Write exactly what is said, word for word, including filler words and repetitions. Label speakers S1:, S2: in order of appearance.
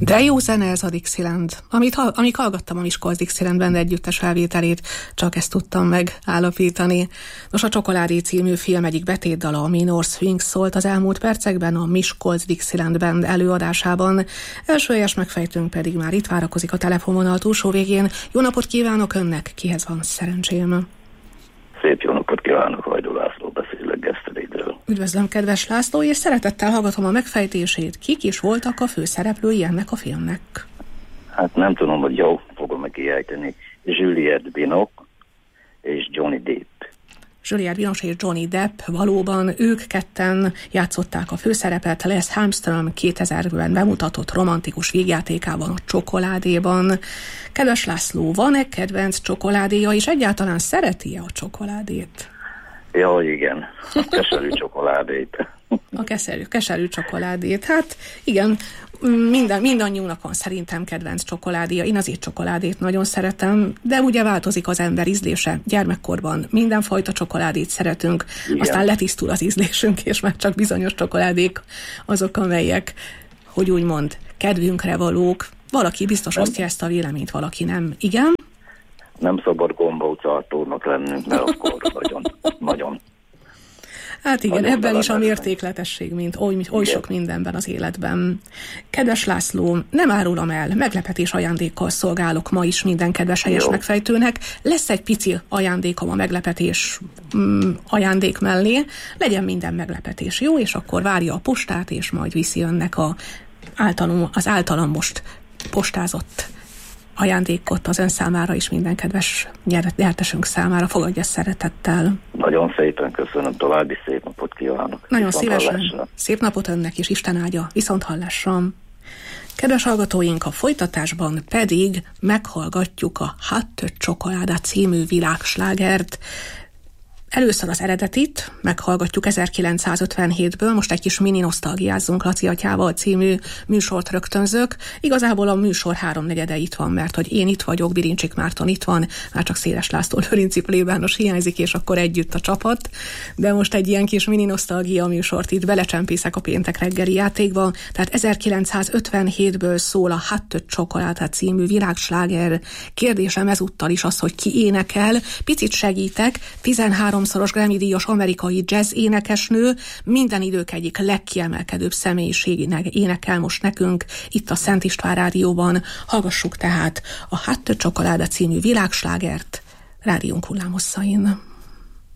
S1: De jó zene ez a Dixieland. Amit, amíg hallgattam a Miskolc Dixieland Band együttes felvételét, csak ezt tudtam megállapítani. Nos, a Csokoládé című film egyik betétdala, a Minor Swings szólt az elmúlt percekben a Miskolc Dixieland Band előadásában. Első helyes megfejtőnk pedig már itt várakozik a telefonvonal túlsó végén. Jó napot kívánok önnek, kihez van szerencsém?
S2: Szép jó napot kívánok, Hajdú László beszélek Gesztelédről.
S1: Üdvözlöm, kedves László, és szeretettel hallgatom a megfejtését. Kik is voltak a főszereplői ennek a filmnek?
S2: Hát nem tudom, hogy jó fogom meg kiejteni. Juliette Binoche és Johnny Depp.
S1: Juliette Binoche és Johnny Depp, valóban ők ketten játszották a főszerepet Les Armstrong kétezerben bemutatott romantikus vígjátékában, a Csokoládéban. Kedves László, van-e kedvenc csokoládéja, és egyáltalán szereti-e a csokoládét?
S2: Ja, igen, a keserű csokoládét.
S1: A keserű, keserű csokoládét. Hát igen, minden, mindannyiunknak van szerintem kedvenc csokoládéja. Én azért csokoládét nagyon szeretem, de ugye változik az ember ízlése. Gyermekkorban mindenfajta csokoládét szeretünk, igen. Aztán letisztul az ízlésünk, és már csak bizonyos csokoládék azok, amelyek, hogy úgymond, kedvünkre valók. Valaki biztos nem. osztja ezt a véleményt, valaki nem. Igen?
S2: Nem szabad gombócartónak lennünk, mert akkor nagyon, nagyon.
S1: Hát igen, nagyon ebben is a mértékletesség, mint oly, oly sok mindenben az életben. Kedves László, nem árulom el, meglepetés ajándékkal szolgálok ma is minden kedves helyes Jó. megfejtőnek. Lesz egy pici ajándékom a meglepetés mm, ajándék mellé. Legyen minden meglepetés, jó? És akkor várja a postát, és majd viszi önnek a általum, az általam most postázott ajándékot az ön számára is, minden kedves nyertesünk számára. Fogadja szeretettel.
S2: Nagyon szépen köszönöm, további szép napot kívánok.
S1: Nagyon viszont szívesen. Hallásra. Szép napot önnek is, Isten áldja. Viszont hallásra. Kedves hallgatóink, a folytatásban pedig meghallgatjuk a Hot Chocolate című világslágert. Először az eredetit meghallgatjuk ezerkilencszázötvenhétből, most egy kis mini nosztalgiázzunk Laci atyával című műsort rögtönzök. Igazából a műsor háromnegyede itt van, mert hogy én itt vagyok, Birincsik Márton itt van, már csak Széles László Lőrinci plébános hiányzik, és akkor együtt a csapat. De most egy ilyen kis mini nosztalgia műsort itt belecsempészek a péntek reggeli játékba. Tehát ezerkilencszázötvenhétből szól a Hot Chocolate című világsláger. Kérdésem ezúttal is az, hogy ki énekel. Picit segítek, tizenhárom szoros Grammy-díjas amerikai jazz énekesnő, minden idők egyik legkiemelkedőbb személyiségének énekel most nekünk itt a Szent István Rádióban. Hallgassuk tehát a Hot Chocolate című világslágert rádiónk hullámhosszain.